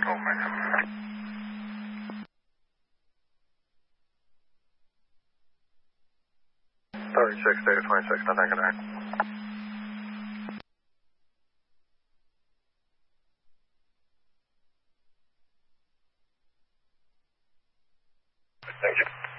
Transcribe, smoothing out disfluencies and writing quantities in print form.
36, Data 26, nothing can act. Thank you.